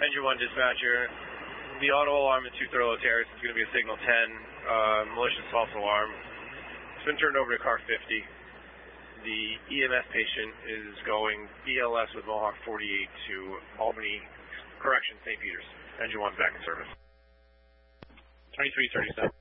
Engine 1 dispatcher, the auto alarm at 2 Thurlow Terrace is going to be a signal 10, malicious false alarm. It's been turned over to car 50. The EMS patient is going BLS with Mohawk 48 to Albany Correction, St. Peters. Engine 1's back in service. 2337.